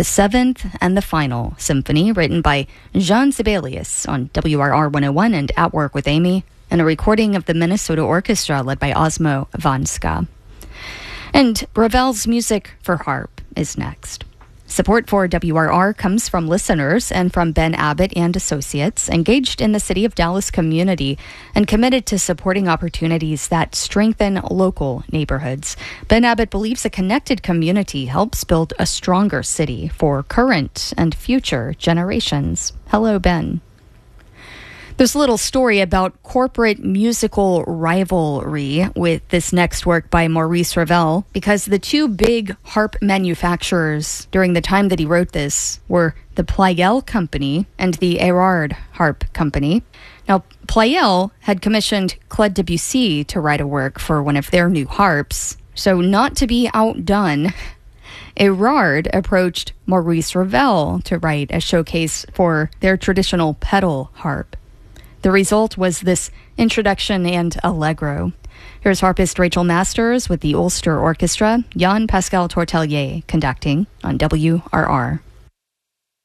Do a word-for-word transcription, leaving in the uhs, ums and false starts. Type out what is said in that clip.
the seventh and the final symphony, written by Jean Sibelius on W R R one oh one and At Work with Amy, and a recording of the Minnesota Orchestra led by Osmo Vanska. And Ravel's Music for Harp is next. Support for W R R comes from listeners and from Ben Abbott and Associates, engaged in the City of Dallas community and committed to supporting opportunities that strengthen local neighborhoods. Ben Abbott believes a connected community helps build a stronger city for current and future generations. Hello, Ben. There's a little story about corporate musical rivalry with this next work by Maurice Ravel, because the two big harp manufacturers during the time that he wrote this were the Pleyel Company and the Erard Harp Company. Now, Pleyel had commissioned Claude Debussy to write a work for one of their new harps, so not to be outdone, Erard approached Maurice Ravel to write a showcase for their traditional pedal harp. The result was this introduction and allegro. Here's harpist Rachel Masters with the Ulster Orchestra, Jan Pascal Tortelier conducting on W R R.